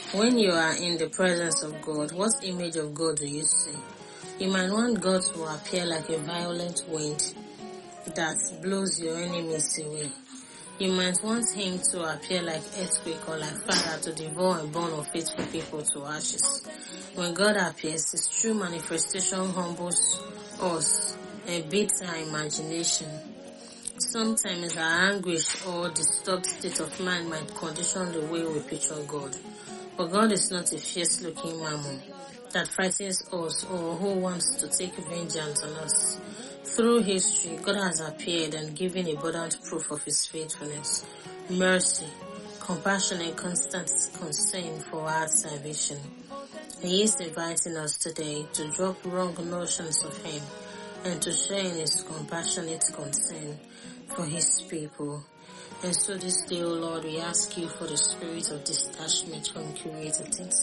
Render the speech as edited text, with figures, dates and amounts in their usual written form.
When you are in the presence of God, what image of God do you see? You might want God to appear like a violent wind that blows your enemies away. You might want him to appear like earthquake or like fire to devour and burn unfaithful people to ashes. When God appears, his true manifestation humbles us and beats our imagination. Sometimes our anguish or disturbed state of mind might condition the way we picture God. But God is not a fierce-looking mammon that frightens us or who wants to take vengeance on us. Through history, God has appeared and given abundant proof of his faithfulness, mercy, compassion, and constant concern for our salvation. He is inviting us today to drop wrong notions of him and to share in his compassionate concern for his people. And so this day, O Lord, we ask you for the spirit of detachment from created things.